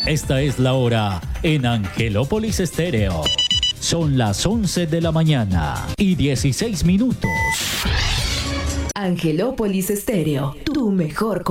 Esta es la hora en Angelópolis Estéreo. Son las 11 de la mañana y 16 minutos. Angelópolis Estéreo, tu mejor